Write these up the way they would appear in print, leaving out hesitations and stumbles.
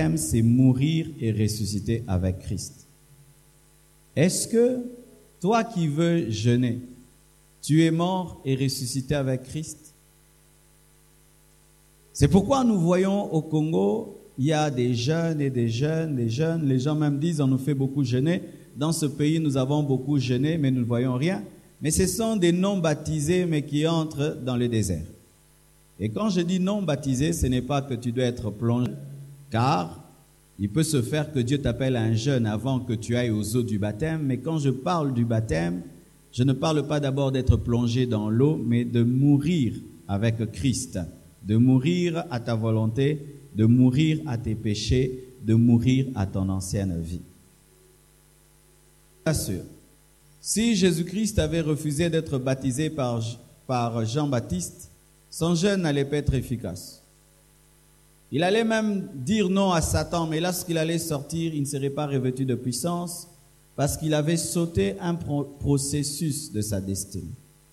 c'est mourir et ressusciter avec Christ. Est-ce que toi qui veux jeûner, tu es mort et ressuscité avec Christ? C'est pourquoi nous voyons au Congo, il y a des jeunes et des jeunes, des jeunes. Les gens même disent, on nous fait beaucoup jeûner. Dans ce pays, nous avons beaucoup jeûné, mais nous ne voyons rien. Mais ce sont des non-baptisés, mais qui entrent dans le désert. Et quand je dis non-baptisé, ce n'est pas que tu dois être plongé, car il peut se faire que Dieu t'appelle à un jeûne avant que tu ailles aux eaux du baptême. Mais quand je parle du baptême, je ne parle pas d'abord d'être plongé dans l'eau, mais de mourir avec Christ, de mourir à ta volonté, de mourir à tes péchés, de mourir à ton ancienne vie. Bien sûr, si Jésus-Christ avait refusé d'être baptisé par Jean-Baptiste, son jeûne n'allait pas être efficace. Il allait même dire non à Satan, mais lorsqu'il allait sortir, il ne serait pas revêtu de puissance parce qu'il avait sauté un processus de sa destinée.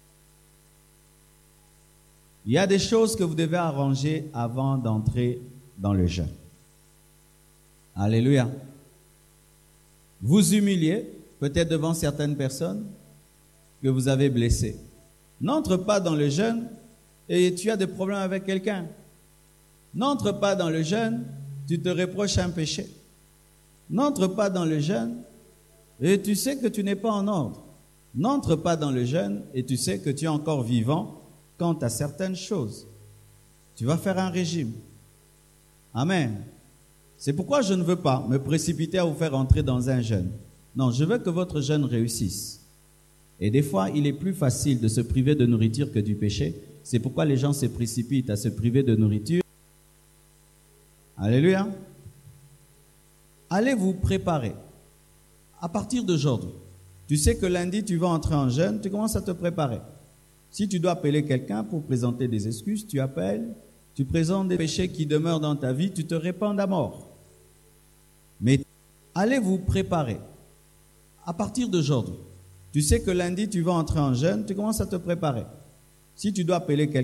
Il y a des choses que vous devez arranger avant d'entrer dans le jeûne. Alléluia. Vous humiliez, peut-être devant certaines personnes que vous avez blessées. N'entre pas dans le jeûne et tu as des problèmes avec quelqu'un. N'entre pas dans le jeûne, tu te reproches un péché. N'entre pas dans le jeûne et tu sais que tu n'es pas en ordre. N'entre pas dans le jeûne et tu sais que tu es encore vivant quant à certaines choses. Tu vas faire un régime. Amen. C'est pourquoi je ne veux pas me précipiter à vous faire entrer dans un jeûne. Non, je veux que votre jeûne réussisse. Et des fois, il est plus facile de se priver de nourriture que du péché. C'est pourquoi les gens se précipitent à se priver de nourriture. Alléluia. Allez vous préparer. À partir d'aujourd'hui, tu sais que lundi, tu vas entrer en jeûne, tu commences à te préparer. Si tu dois appeler quelqu'un pour présenter des excuses, tu appelles, tu présentes des péchés qui demeurent dans ta vie, tu te répands à mort. Mais allez vous préparer. À partir d'aujourd'hui, tu sais que lundi, tu vas entrer en jeûne, tu commences à te préparer. Si tu dois appeler quelqu'un,